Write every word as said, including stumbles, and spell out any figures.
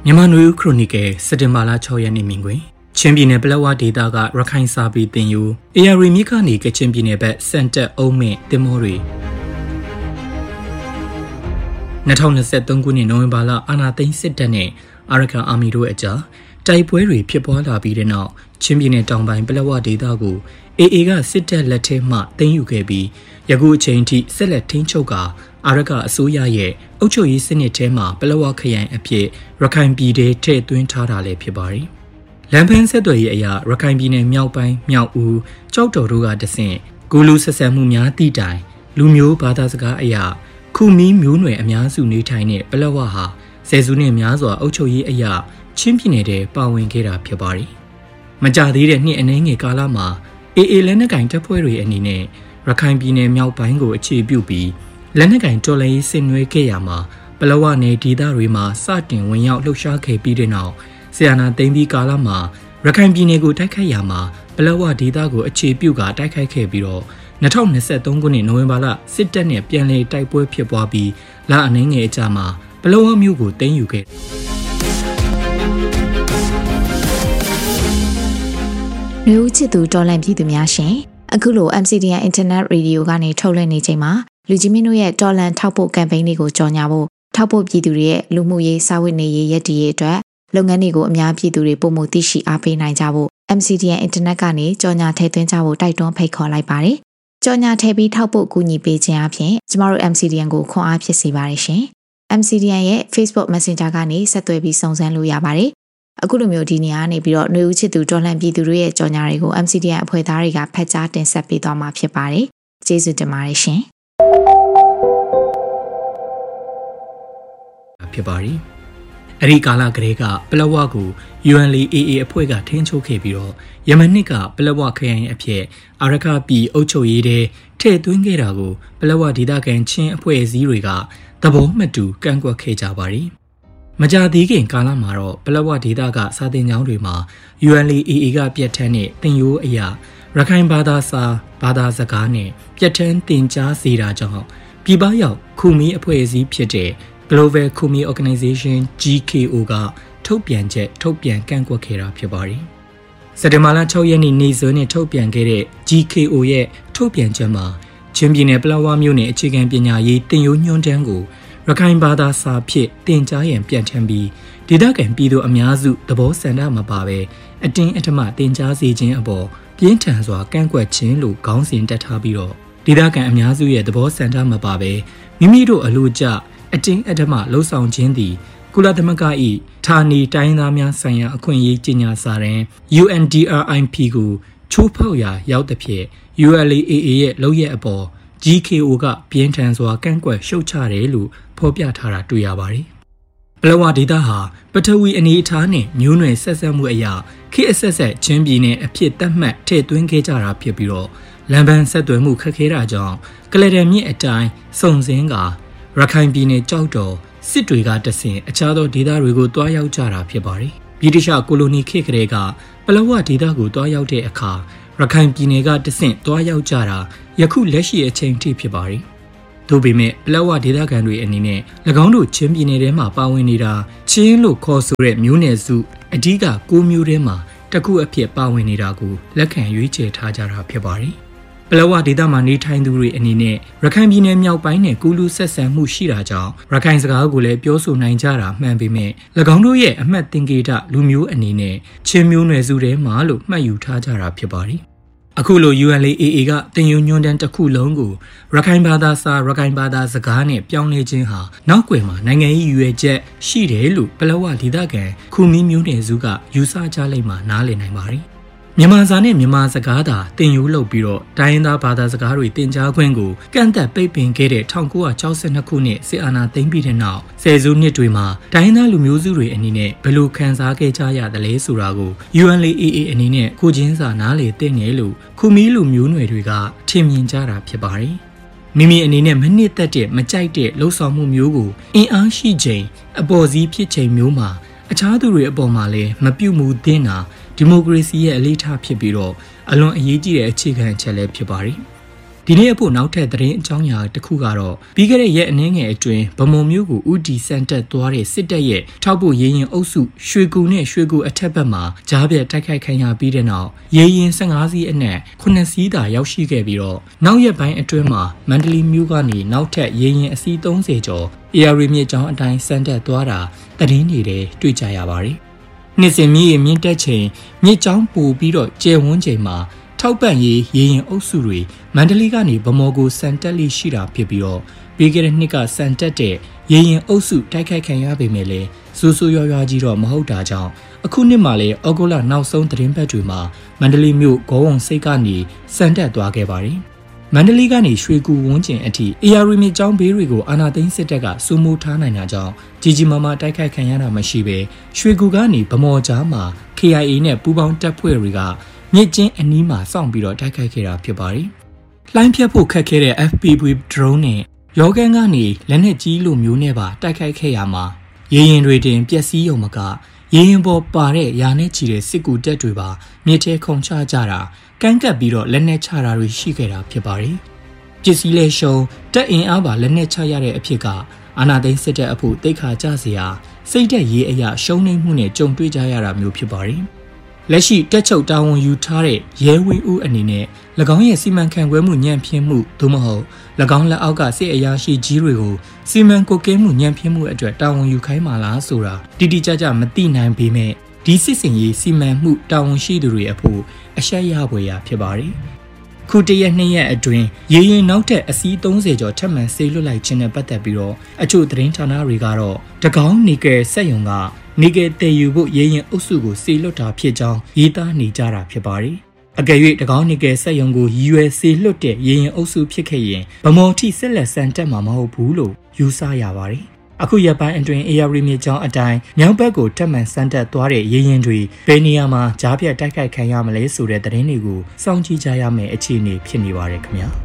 မြန်မာနွေဦးခရိုနီကယ်စက်တင်ဘာလ၆ရက်နေ့မြင်ကွင်းချင်းပြည်နယ်ပလက်ဝဒေသကရခိုင်စာပေတင်ယူအေရရီမြစ်ကနေကချင်ပြည်နယ်ဘက်စန်တက်အုံးမင့်တင်မောတွေ၂၀၂၃ခုနှစ်နိုဝင်ဘာလအာဏာသိမ်းစစ်တပ်နဲ့အာရကန်အာမီတို့အကြားတိုက်ပွဲတွေဖြစ်ပွားလာပြီးတဲ့နောက်ချင်းပြည်နယ်တောင်ပိုင်းပလက်ဝဒေသကိုအေအေကစစ်တပ်လက်ထဲမှသိမ်းယူခဲ့ပြီးယခုအချိန်ထိဆက်လက်ထိန်းချုပ်ကာအာရကအစိုးရရဲ့အုပ်ချုပ်ရေးစနစ်ထဲမှာပလက်ဝခရိုင်အဖြစ်ရခိုင်ပြည်ထဲထည့်သွင်းထားတာလည်းဖြစ်ပါတယ်။လမ်းပန်းဆက်သွယ်ရေးအရာရခိုင်ပြည်နယ်မြောက်ပိုင်းမြောက်ဦးကြောက်တော်တို့ကတဆင့်ဂူလူဆက်ဆံမှုများတည်တိုင်လူမျိုးဘာသာစကားအရာခူမီမျိုးနွယ်အများစုနေထိုင်တဲ့ပလက်ဝဟာဆယ်စုနှစ်များစွာအုပ်ချုပ်ရေးအရာချင်းပြည်နယ်ထဲပါဝင်ခဲ့တာဖြစ်ပါတယ်။မကြသေးတဲ့နှစ်အနည်းငယ်ကာလမှာအေအေလက်နက်ကင်တပ်ဖွဲ့တွေအနေနဲ့ရခိုင်ပြည်နယ်မြောက်ပိုင်းကိုအခြေပြုပြီးလက်နက်ကင်တော်လှန်ရေးဆင်နွှဲခဲ့ရမှာပလက်ဝနယ်ဒေသတွေမှာစတင်ဝင်ရောက်လှုပ်ရှားခဲ့ပြီးတဲ့နောက်ဆီယနာသိမ်းပြီးကာလမှာရခိုင်ပြည်နယ်ကိုတိုက်ခိုက်ရမှာပလက်ဝဒေသကိုအခြေပြုကတိုက်ခိုက်ခဲ့ပြီးတော့၂၀၂၃ခုနှစ်နိုဝင်ဘာလစစ်တပ်နဲ့ပြန်လည်တိုက်ပွဲဖြစ်ပွားပြီးလအနည်းငယ်အကြာမှာပလက်ဝမြို့ကိုသိမ်းယူခဲ့လူဦးချစ်သူတော်လန့်ပြည်သူများရှင်အခုလို M C D N Internet Radio ကနေထုတ်လွှင့်နေချိန်မှာလူကြီးမင်းတို့ရဲ့တော်လန်ထောက်ပို့ကမ်ပိန်းတွေကိုကြော်ညာဖို့ထောက်ပို့ပြည်သူတွေရဲ့လူမှုရေးစာဝတ်နေရေးရည်တည်ရေးအတွက်လုပ်ငန်းတွေကိုအများပြည်သူတွေပုံမှုသိရှိအားပေးနိုင်ကြဖို့ M C D N Internet ကနေကြော်ညာထည့်သွင်းကြဖို့တိုက်တွန်းဖိတ်ခေါ်လိုက်ပါတယ်။ကြော်ညာထည့်ပြီးထောက်ပို့ကူညီပေးခြင်းအပြင်ကျမတို့ M C D N ကိုခွန်အားဖြစ်စေပါတယ်ရှင်။ M C D N ရဲ့ Facebook Messenger ကနေဆက်သွယ်ပြီးစုံစမ်းလို့ရပါတယ်။အခုလိုမျိုးဒီနေရာကနေပြီးတော့ຫນွေဦးချစ်သူတော်လှန်ပြည်သူတွေရဲ့ကြော်ညာတွေကို M C D N အဖွဲ့သားတွေကဖတ်ကြားတင်ဆက်ပေးသွားမှာဖြစ်ပါတယ်။ကျေးဇူးတင်ပါတယ်ရှင်။ဖြစ်ပါတယ်။အဲဒီကာလကလေးကပလက်ဝကို U N L A A အဖွဲ့ကထိန်းချုပ်ခဲ့ပြီးတော့ယမန်နှစ်ကပလက်ဝခရိုင်အဖြစ်အာရကပြည်အုပ်ချုပ်ရေးတဲ့ထည့်သွင်းခဲ့တာကိုပလက်ဝဒေသခံချင်းအဖွဲ့အစည်းတွေကသဘောမတူကန့်ကွက်ခဲ့ကြပါတယ်။မကြသေးခင်ကာလမှာတော့ပလက်ဝဒေသကစာသင်ကျောင်းတွေမှာ U N L A A ကပြတ်ထန်းတဲ့တင်ရိုးအရာရခိုင်ဘာသာစာဘာသာစကားနဲ့ပြတ်ထန်းတင်ကြားစေတာကြောင့်ပြည်ပရောက်ခူမီအဖွဲ့အစည်းဖြစ်တဲ့Global Khmer Organization G K O ကထုတ်ပြန်ချက်ထုတ်ပြန်ကန့်ကွက်ခဲ့တာဖြစ်ပါတယ်။စက်တင်ဘာလ၆ရက်နေ့နေ့စွဲနဲ့ထုတ်ပြန်ခဲ့တဲ့ G K O ရဲ့ထုတ်ပြန်ချက်မှာချင်းပြည်နယ်ပလက်ဝမြို့နယ်အခြေခံပညာရေးတင်ရိုးညွှန်းတမ်းကိုရခိုင်ဘာသာစာဖြင့်တင်ကြားရန်ပြန်ထမ်းပြီးဒေသခံပြည်သူအများစုသဘောဆန္ဒမပါဘဲအတင်းအဓမ္မတင်ကြားစေခြင်းအပေါ်ပြင်းထန်စွာကန့်ကွက်ခြင်းလို့ခေါင်းစဉ်တက်ထားပြီးတော့ဒေသခံအများစုရဲ့သဘောဆန္ဒမပါဘဲမိမိတို့အလို့ကျအတင်းအဓမ္မလှုံ့ဆော်ခြင်းသည်ကုလသမဂ္ဂ၏ဌာနေတိုင်းသားများဆိုင်ရာအခွင့်အရေးကြေညာစာတမ်း U N D R I P ကိုချိုးဖောက်ရာရောက်သဖြင့် U N L A A ရဲ့လုပ်ရက်အပေါ် G K O ကပြင်းထန်စွာကန့်ကွက်ရှုတ်ချတယ်လို့ဖော်ပြထားတာတွေ့ရပါတယ်။ပလက်ဝဒေသဟာပထဝီအနေအထားနဲ့မျိုးနွယ်ဆက်ဆက်မှုအရာခေတ်အဆက်ဆက်ချင်းပြည်နယ်အဖြစ်သတ်မှတ်ထည့်သွင်းခဲ့ကြတာဖြစ်ပြီးတော့လမ်းပန်းဆက်သွယ်မှုခက်ခဲတာကြောင့်ကလဒန်မြစ်အတိုင်းစုံစင်းကရခိုင်ပြည်နယ်ကြောက်တော်စစ်တွေကတဆင်အခြားသောဒေသတွေကိုတွားရောက်ကြတာဖြစ်ပါတယ်။ဗြိတိရှကိုလိုနီခေတ်ကလေးကပလက်ဝဒေသကိုတွားရောက်တဲ့အခါရခိုင်ပြည်နယ်ကတဆင့်တွားရောက်ကြတာယခုလက်ရှိအချိန်ထိဖြစ်ပါတယ်။သို့ပေမဲ့ပလက်ဝဒေသခံတွေအနေနဲ့၎င်းတို့ချင်းပြည်နယ်ထဲမှာပါဝင်နေတာချင်းလို့ခေါ်ဆိုတဲ့မျိုးနွယ်စုအဓိက၉မျိုးထဲမှာတစ်ခုအဖြစ်ပါဝင်နေတာကိုလက်ခံရွေးချယ်ထားကြတာဖြစ်ပါတယ်။ပလက်ဝဒေသမှာနေထိုင်သူတွေအနေနဲ့ရခိုင်ပြည်နယ်မြောက်ပိုင်းနဲ့ကူးလူဆက်ဆံမှုရှိတာကြောင့်ရခိုင်စကားကိုလည်းပြောဆိုနိုင်ကြတာမှန်ပေမဲ့၎င်းတို့ရဲ့အမှတ်သင်္ကေတလူမျိုးအနေနဲ့ချင်းမျိုးနွယ်စုထဲမှာလို့မှတ်ယူထားကြတာဖြစ်ပါတယ်။အခုလို U N L A A ကတင်ယူညွှန်းတမ်းတစ်ခုလုံးကိုရခိုင်ဘာသာစာရခိုင်ဘာသာစကားနဲ့ပြောင်းလဲခြင်းဟာနောက်ွယ်မှာနိုင်ငံရေးရွေချက်ရှိတယ်လို့ပလက်ဝဒေသခံခူမီမျိုးနွယ်စုကယူဆကြလိမ့်မှာနားလည်နိုင်ပါတယ်။မြန်မာစာနဲ့မြန်မာစကားသာတင်ယူလုပ်ပြီးတော့တိုင်းရင်းသားဘာသာစကားတွေတင်ကြားခွင့်ကိုကန့်သက်ပိတ်ပင်ခဲ့တဲ့၁၉၆၂ခုနှစ်စစ်အာဏာသိမ်းပြီးတဲ့နောက်ဆယ်စုနှစ်တွေမှာတိုင်းရင်းသားလူမျိုးစုတွေအနေနဲ့ဘယ်လိုခံစားခဲ့ကြရသလဲဆိုတာကို U N L A A အနေနဲ့ကိုချင်းစာနားလေသိနေလို့ခူမီလူမျိုးနွယ်တွေကထင်မြင်ကြတာဖြစ်ပါတယ်။မိမိအနေနဲ့မနစ်သက်တဲ့မကြိုက်တဲ့လှုပ်ဆောင်မှုမျိုးကိုအင်အားရှိချိန်အပေါ်စီးဖြစ်ချိန်မျိုးမှာအခြားသူတွေအပေါ်မှာလည်းမပြုတ်မှုသင့်တာဒီမိုကရေစီရဲ့အလေးထားဖြစ်ပြီးတော့အလွန်အရေးကြီးတဲ့အခြေခံအချက်လည်းဖြစ်ပါတယ်။ဒီနေ့အဖို့နောက်ထပ်သတင်းအကြောင်းအရာတစ်ခုကတော့ပြီးခဲ့တဲ့ရက်အနည်းငယ်အတွင်းဗမုံမျိုးကိုဥတီစံတက်သွားတဲ့စစ်တပ်ရဲ့ထောက်ပို့ရေရင်အုပ်စုရွှေကူနဲ့ရွှေကူအထက်ဘက်မှာကြားပြတ်တိုက်ခိုက်ခံရပြီးတဲ့နောက်ရေရင်၁၅စီးအနက်ခုနှစ်စီးသာရောက်ရှိခဲ့ပြီးတော့နောက်ရက်ပိုင်းအတွင်းမှာမန္တလေးမြို့ကနေနောက်ထပ်ရေရင်အစီး၃၀ကျော်အေရရီမြစ်ကြောင်းအတိုင်းစံတက်သွားတာသတင်းတွေတွေ့ကြရပါတယ်။နှစ်စဉ်မြစ်ရေမြင့်တက်ချိန်မြစ်ကြောင်းပိုပြီးတော့ကျယ်ဝန်းချိန်မှာထောက်ပံ့ရေးရေရင်အုပ်စုတွေမန္တလေးကနေဗမော်ကိုစံတက်လိရှိတာဖြစ်ပြီးတော့ပြီးခဲ့တဲ့နှစ်ကစံတက်တဲ့ရေရင်အုပ်စုတိုက်ခိုက်ခံရပေမဲ့လည်းစူးစူးရွာရွာကြီးတော့မဟုတ်တာကြောင့်အခုနှစ်မှာလည်းဩဂုတ်လနောက်ဆုံးသတင်းပတ်တွေမှာမန္တလေးမြို့ဂေါဝုံစိတ်ကနေစံတက်သွားခဲ့ပါတယ်။မန္တလေးကနေရွှေကူဝန်းကျင်အထိအေရရီမြစ်ကြောင်းဘေးတွေကိုအာနာသိန်းစစ်တပ်ကစိုးမိုးထားနိုင်တာကြောင့်ကြီးကြီးမားမားတိုက်ခိုက်ခံရတာမရှိပဲရွှေကူကနေဗမော်ကြားမှာ K I A နဲ့ပူးပေါင်းတပ်ဖွဲ့တွေကမြစ်ကျင်းအနီးမှာစောင့်ပြီးတော့တိုက်ခိုက်ခဲ့တာဖြစ်ပါတယ်။လှိုင်းဖြတ်ဖို့ခက်ခဲတဲ့ F P V drone နဲ့ရောကန်ကနေလက်နက်ကြီးလိုမျိုးနဲ့ပါတိုက်ခိုက်ခဲ့ရမှာရေရင်တွေတင်ပျက်စီးရုံမကရေရင်ပေါ်ပါတဲ့ရာနဲ့ချီတဲ့စစ်ကူတပ်တွေပါမြစ်ထဲခုန်ချကြတာကန့်ကပ်ပြီးတော့လက်နက်ချတာတွေရှိခဲ့တာဖြစ်ပါတယ်။ပစ္စည်းလဲရှုံတက်အင်အားပါလက်နက်ချရတဲ့အဖြစ်ကအာနာသိန်းစစ်တပ်အဖို့တိတ်ခါကြစရာစိတ်သက်ရေးအရာရှုံးနေမှုနဲ့ကြုံတွေ့ကြရတာမျိုးဖြစ်ပါတယ်။လက်ရှိတက်ချုပ်တာဝန်ယူထားတဲ့ရဲဝင်းဦးအနေနဲ့၎င်းရဲ့စီမံခန့်ခွဲမှုညံ့ဖျင်းမှုသို့မဟုတ်၎င်းလက်အောက်ကစစ်အရာရှိကြီးတွေကိုစီမံကွပ်ကဲမှုညံ့ဖျင်းမှုအတွက်တာဝန်ယူခိုင်းမှလားဆိုတာတိတိကျကျမသိနိုင်ပေမဲ့ဒီစစ်စင်ရေးစီမံမှုတာဝန်ရှိသူတွေအဖို့အရှက်ရဖွယ်ရာဖြစ်ပါတယ်။ခုတရက်နှစ်ရက်အတွင်းရေရင်နောက်ထပ်အစီး၃၀ကျော်ထပ်မံဆေးလွတ်လိုက်ခြင်းနဲ့ပတ်သက်ပြီးတော့အချို့သတင်းဌာနတွေကတော့တကောင်းနီကယ်စက်ရုံကနေကယ်တည်ယူဖို့ရေရင်အုပ်စုကိုဆေးလွတ်တာဖြစ်ကြောင်းရေးသားနေကြတာဖြစ်ပါတယ်။အကယ်၍တကောင်းနီကယ်စက်ရုံကိုရည်ရွယ်ဆေးလွတ်တဲ့ရေရင်အုပ်စုဖြစ်ခဲ့ရင်ဗမော်ထိဆက်လက်စံတက်မှာမဟုတ်ဘူးလို့ယူဆရပါတယ်။အခုရက်ပိုင်းအတွင်းအေရရီမြစ်ကြောင်းအတိုင်းမြောက်ဘက်ကိုတက်မှန်စံတက်သွားတဲ့ရေရင်တွေဘယ်နေရာမှာကြားပြတ်တိုက်ခိုက်ခံရမလဲဆိုတဲ့သတင်းတွေကိုစောင့်ကြည့်ကြရမယ့်အခြေအနေဖြစ်နေပါတယ်ခင်ဗျာ။